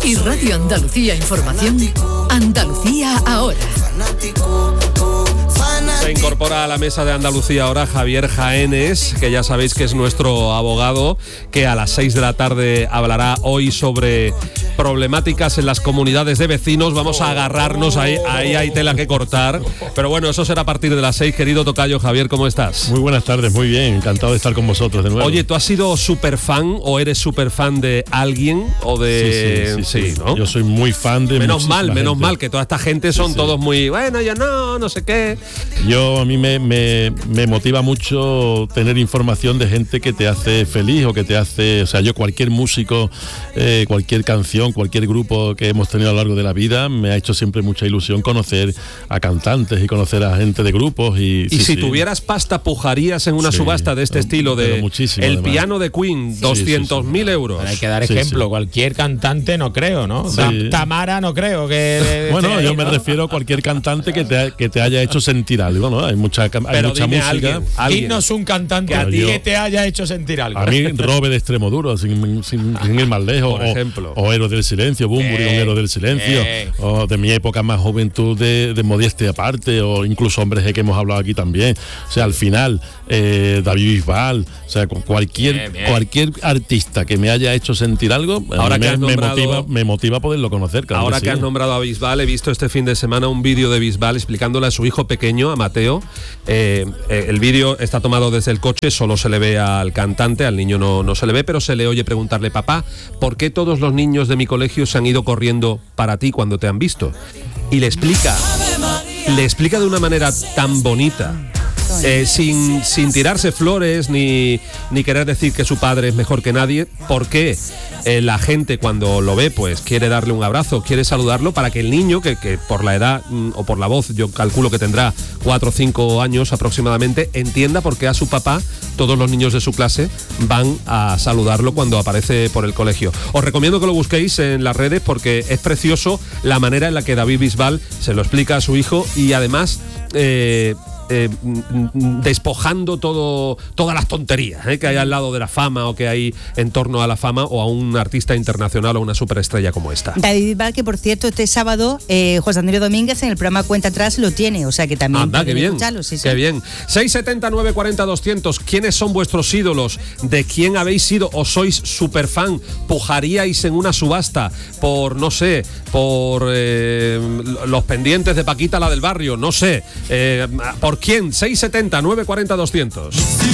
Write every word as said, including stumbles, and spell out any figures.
Y Radio Andalucía Información, Andalucía Ahora. Se incorpora a la mesa de Andalucía Ahora Javier Jaénes, que ya sabéis que es nuestro abogado, que a las seis de la tarde hablará hoy sobre problemáticas en las comunidades de vecinos. Vamos a agarrarnos, ahí, ahí hay tela que cortar. Pero bueno, eso será a partir de las seis. Querido tocayo Javier, ¿cómo estás? Muy buenas tardes, muy bien, encantado de estar con vosotros de nuevo. Oye, ¿tú has sido súper fan o eres súper fan de alguien o de...? Sí, sí, sí, sí, sí, ¿no? Yo soy muy fan de Menos mal, gente. menos mal, que toda esta gente son Sí, sí. todos muy... Bueno, yo no, no sé qué... Yo, a mí me, me, me motiva mucho tener información de gente que te hace feliz o que te hace... O sea, yo cualquier músico, eh, cualquier canción, cualquier grupo que hemos tenido a lo largo de la vida, me ha hecho siempre mucha ilusión conocer a cantantes y conocer a gente de grupos. Y, y sí, si sí. tuvieras pasta, pujarías en una Sí, subasta de este pero- estilo de... pero muchísimo, el además. piano de Queen, doscientos mil euros. Pero hay que dar Sí, ejemplo. sí. Cualquier cantante no creo, ¿no? Sí. Ta- Tamara no creo que... Bueno, esté yo ahí, me ¿no? refiero a cualquier cantante que te, que te haya hecho sentir algo, ¿no? Hay mucha, hay Pero mucha dime música. alguien, alguien. Dinos un cantante Que a a ti yo- que te haya hecho sentir algo. A mí, Robe de Extremoduro, sin, sin, sin ir más lejos. Por o, ejemplo. O Héroes del Silencio, Bunbury, Eh, un Héroe del Silencio. eh. O de mi época más juventud, de, de Modestia Aparte, o incluso Hombres G, que hemos hablado aquí también. O sea, al final, eh, David Bisbal, o sea, con cualquier, Bien, bien. cualquier artista que me haya hecho sentir algo, a Ahora mí que me, has me nombrado- motiva, me motiva poderlo conocer. Claro Ahora que que sí. has nombrado a Bisbal, he visto este fin de semana un vídeo de Bisbal explicándole a su hijo pequeño, a Mateo. Eh, eh, el vídeo está tomado desde el coche, solo se le ve al cantante, al niño no, no se le ve, pero se le oye preguntarle: papá, ¿por qué todos los niños de mi colegio se han ido corriendo para ti cuando te han visto? Y le explica, le explica de una manera tan bonita. Eh, sin, sin tirarse flores ni, ni querer decir que su padre es mejor que nadie, porque eh, la gente cuando lo ve pues quiere darle un abrazo, quiere saludarlo, para que el niño, que, que por la edad mm, o por la voz yo calculo que tendrá cuatro o cinco años aproximadamente, entienda por qué a su papá todos los niños de su clase van a saludarlo cuando aparece por el colegio. Os recomiendo que lo busquéis en las redes porque es precioso la manera en la que David Bisbal se lo explica a su hijo y además... Eh, Eh, despojando todo todas las tonterías eh, que hay al lado de la fama o que hay en torno a la fama o a un artista internacional o una superestrella como esta. David Bisbal, que por cierto este sábado eh, José Antonio Domínguez en el programa Cuenta Atrás lo tiene, o sea que también Anda, qué pueden bien, escucharlo, sí, sí. qué bien. seis setenta, nueve cuarenta, doscientos. ¿Quiénes son vuestros ídolos? ¿De quién habéis sido o sois super fan? ¿Pujaríais en una subasta por, no sé, por eh, los pendientes de Paquita, la del barrio? No sé. Eh, ¿Por quién? seis setenta, nueve cuarenta, doscientos.